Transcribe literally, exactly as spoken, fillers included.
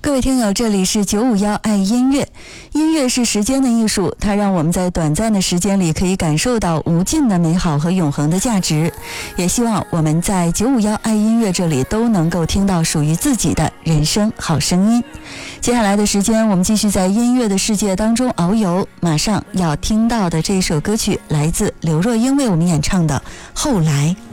各位听友，这里是九五幺爱音乐。音乐是时间的艺术，它让我们在短暂的时间里可以感受到无尽的美好和永恒的价值。也希望我们在九五幺爱音乐这里都能够听到属于自己的人生好声音。接下来的时间，我们继续在音乐的世界当中遨游。马上要听到的这首歌曲来自刘若英为我们演唱的《后来》。